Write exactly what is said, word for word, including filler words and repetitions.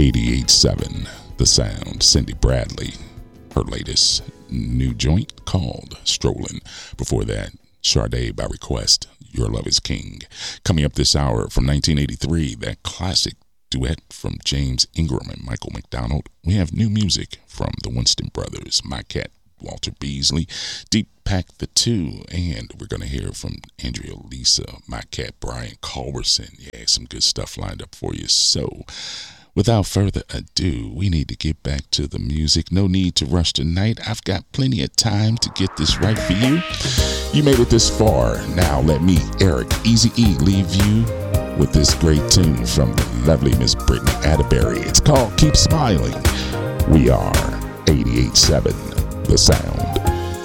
eighty-eight seven The Sound. Cindy Bradley, her latest new joint called Strolling. Before that, Sade by Request, Your Love is King. Coming up this hour from nineteen eighty-three, that classic duet from James Ingram and Michael McDonald. We have new music from the Winston Brothers, My Cat, Walter Beasley, Deep Pack the Two, and we're going to hear from Andrea Lisa, My Cat, Brian Culberson. Yeah, some good stuff lined up for you. So, without further ado, we need to get back to the music. No need to rush tonight. I've got plenty of time to get this right for you. You made it this far. Now let me, Eric Eazy-E, leave you with this great tune from the lovely Miss Brittany Atterbury. It's called Keep Smiling. We are eighty-eight seven The Sound.